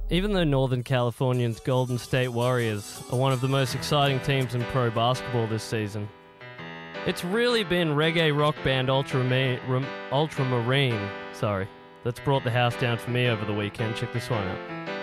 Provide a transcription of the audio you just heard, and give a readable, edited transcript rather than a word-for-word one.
Even though Northern California's Golden State Warriors are one of the most exciting teams in pro basketball this season, it's really been reggae rock band Ultramarine, that's brought the house down for me over the weekend. Check this one out.